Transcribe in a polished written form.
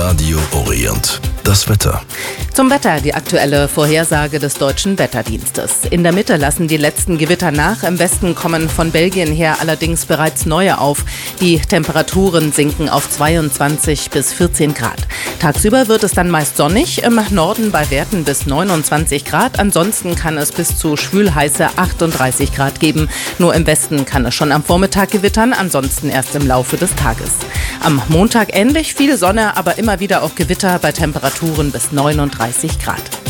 Radio Orient. Das Wetter. Zum Wetter die aktuelle Vorhersage des Deutschen Wetterdienstes. In der Mitte lassen die letzten Gewitter nach. Im Westen kommen von Belgien her allerdings bereits neue auf. Die Temperaturen sinken auf 22 bis 14 Grad. Tagsüber wird es dann meist sonnig, im Norden bei Werten bis 29 Grad. Ansonsten kann es bis zu schwülheiße 38 Grad geben. Nur im Westen kann es schon am Vormittag gewittern, ansonsten erst im Laufe des Tages. Am Montag ähnlich, viel Sonne, aber immer wieder auch Gewitter bei Temperaturen bis 39 Grad.